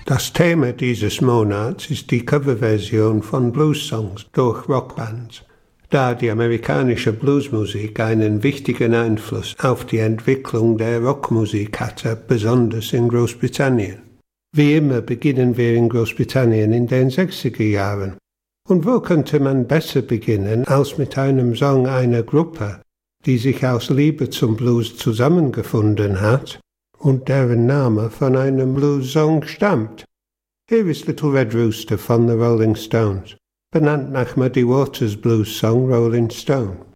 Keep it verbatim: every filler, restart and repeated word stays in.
Das Thema dieses Monats ist die Coverversion von Blues-Songs durch Rockbands, da die amerikanische Bluesmusik einen wichtigen Einfluss auf die Entwicklung der Rockmusik hatte, besonders in Großbritannien. Wie immer beginnen wir in Großbritannien in den sechziger Jahren. Und wo könnte man besser beginnen als mit einem Song einer Gruppe, die sich aus Liebe zum Blues zusammengefunden hat und deren Name von einem Blues-Song stammt. Hier ist Little Red Rooster von the Rolling Stones, benannt nach Muddy Waters Blues-Song Rolling Stone.